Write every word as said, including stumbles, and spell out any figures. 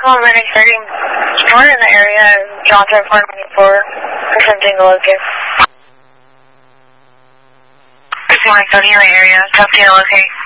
call Medic thirty. We're in the area, Johnson four ninety-four, attempting to locate. Medic thirty in the area, tough to locate.